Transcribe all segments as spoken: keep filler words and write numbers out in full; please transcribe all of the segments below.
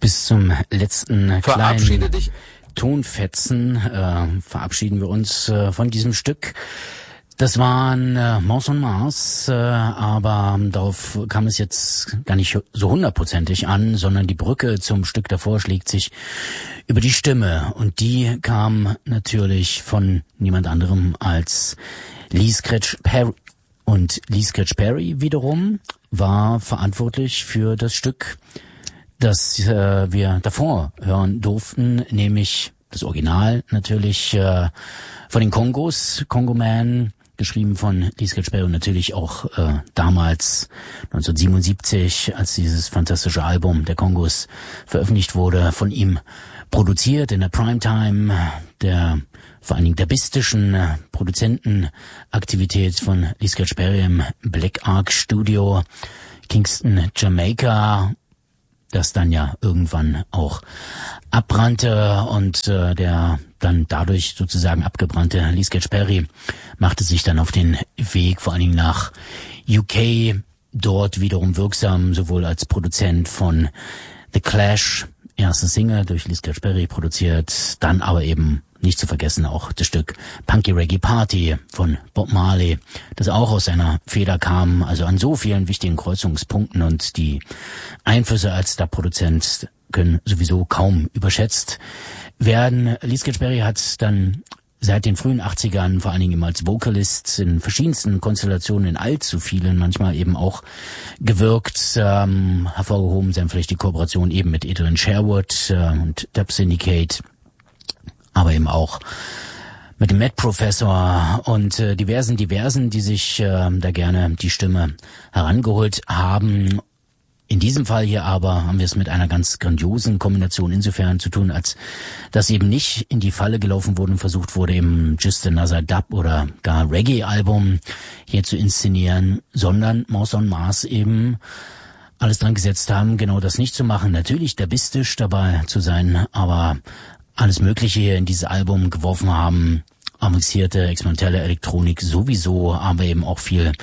Bis zum letzten Verabschiede kleinen dich. Tonfetzen äh, verabschieden wir uns äh, von diesem Stück. Das waren äh, Mars on Mars, äh, aber darauf kam es jetzt gar nicht so hundertprozentig an, sondern die Brücke zum Stück davor schlägt sich über die Stimme. Und die kam natürlich von niemand anderem als Lee Scratch Perry. Und Lee Scratch Perry wiederum war verantwortlich für das Stück, das äh, wir davor hören durften, nämlich das Original natürlich äh, von den Kongos, Congo Man, geschrieben von Lee Scratch Perry und natürlich auch äh, damals neunzehnhundertsiebenundsiebzig, als dieses fantastische Album der Kongos veröffentlicht wurde, von ihm produziert in der Primetime, der vor allen Dingen der bistischen äh, Produzentenaktivität von Lee Scratch Perry im Black Ark Studio, Kingston, Jamaika, das dann ja irgendwann auch abbrannte und äh, der dann dadurch sozusagen abgebrannte Lee Scratch Perry machte sich dann auf den Weg vor allen Dingen nach U K, dort wiederum wirksam, sowohl als Produzent von The Clash, erste Single durch Lee Scratch Perry produziert, dann aber eben nicht zu vergessen auch das Stück Punky Reggae Party von Bob Marley, das auch aus seiner Feder kam, also an so vielen wichtigen Kreuzungspunkten, und die Einflüsse als Dub-Produzent können sowieso kaum überschätzt werden. Lee Scratch Perry hat dann seit den frühen achtzigern vor allen Dingen immer als Vocalist in verschiedensten Konstellationen, in allzu vielen manchmal eben auch gewirkt, ähm, hervorgehoben sind vielleicht die Kooperation eben mit Adrian Sherwood äh, und Dub Syndicate, aber eben auch mit dem Mad Professor und äh, diversen, diversen, die sich äh, da gerne die Stimme herangeholt haben. In diesem Fall hier aber haben wir es mit einer ganz grandiosen Kombination insofern zu tun, als dass eben nicht in die Falle gelaufen wurde und versucht wurde, eben Just Another Dub oder gar Reggae-Album hier zu inszenieren, sondern Mars on Mars eben alles dran gesetzt haben, genau das nicht zu machen. Natürlich dabistisch dabei zu sein, aber alles Mögliche hier in dieses Album geworfen haben, avancierte, experimentelle Elektronik sowieso, aber eben auch viel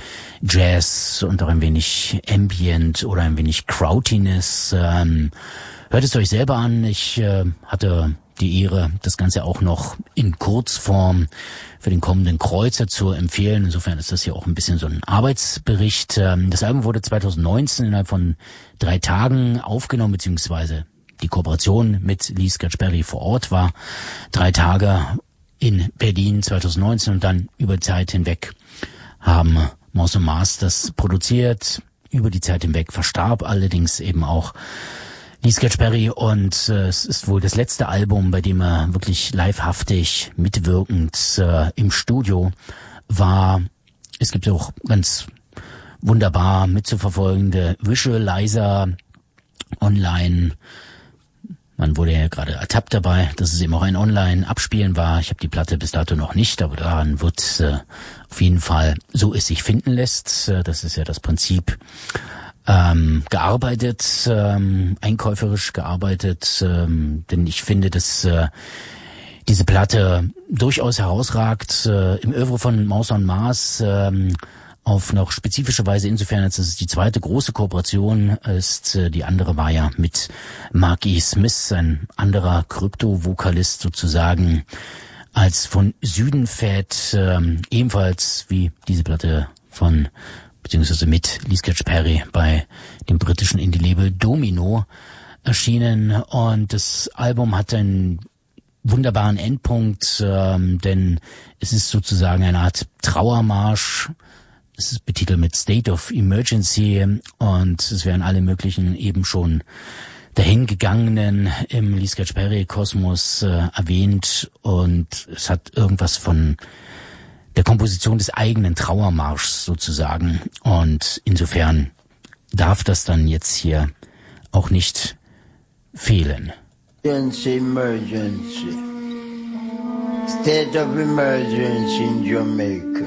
Jazz und auch ein wenig Ambient oder ein wenig Krautiness. Ähm, hört es euch selber an. Ich äh, hatte die Ehre, das Ganze auch noch in Kurzform für den kommenden Kreuzer zu empfehlen. Insofern ist das hier auch ein bisschen so ein Arbeitsbericht. Ähm, das Album wurde zweitausendneunzehn innerhalb von drei Tagen aufgenommen, beziehungsweise die Kooperation mit Lee Scratch Perry vor Ort war drei Tage in Berlin zweitausendneunzehn, und dann über die Zeit hinweg haben Mars on Mars das produziert. Über die Zeit hinweg verstarb allerdings eben auch Lee Scratch Perry, und äh, es ist wohl das letzte Album, bei dem er wirklich livehaftig mitwirkend äh, im Studio war. Es gibt auch ganz wunderbar mitzuverfolgende Visualizer online. Man wurde ja gerade ertappt dabei, dass es eben auch ein Online-Abspielen war. Ich habe die Platte bis dato noch nicht, aber daran wird äh, auf jeden Fall, so es sich finden lässt, äh, das ist ja das Prinzip, ähm, gearbeitet, ähm, einkäuferisch gearbeitet, ähm, denn ich finde, dass äh, diese Platte durchaus herausragt äh, im Œuvre von Mars on Mars, ähm, auf noch spezifische Weise insofern, als es die zweite große Kooperation ist. Die andere war ja mit Mark E. Smith, ein anderer Krypto-Vokalist sozusagen, als von Südenfett, ähm, ebenfalls wie diese Platte von, beziehungsweise mit Lee Scratch Perry bei dem britischen Indie-Label Domino erschienen. Und das Album hat einen wunderbaren Endpunkt, ähm, denn es ist sozusagen eine Art Trauermarsch. Es ist betitelt mit State of Emergency, und es werden alle möglichen eben schon dahingegangenen im Lee Scratch Perry Kosmos äh, erwähnt, und es hat irgendwas von der Komposition des eigenen Trauermarschs sozusagen, und insofern darf das dann jetzt hier auch nicht fehlen. Emergency. State of emergency in Jamaica.